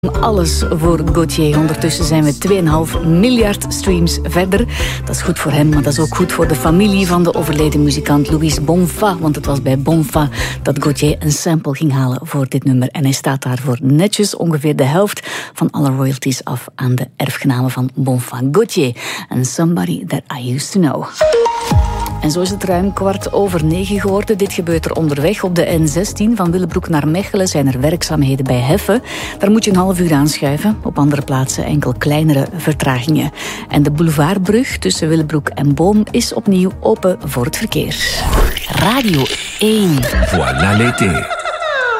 Alles voor Gauthier. Ondertussen zijn we 2,5 miljard streams verder. Dat is goed voor hem, maar dat is ook goed voor de familie van de overleden muzikant Louis Bonfa. Want het was bij Bonfa dat Gauthier een sample ging halen voor dit nummer. En hij staat daarvoor netjes ongeveer de helft van alle royalties af aan de erfgenamen van Bonfa. Gauthier and Somebody That I Used To Know. En zo is het ruim 9:15 geworden. Dit gebeurt er onderweg. Op de N16 van Willebroek naar Mechelen zijn er werkzaamheden bij Heffen. Daar moet je een half uur aanschuiven. Op andere plaatsen enkel kleinere vertragingen. En de boulevardbrug tussen Willebroek en Boom is opnieuw open voor het verkeer. Radio 1. Voilà l'été.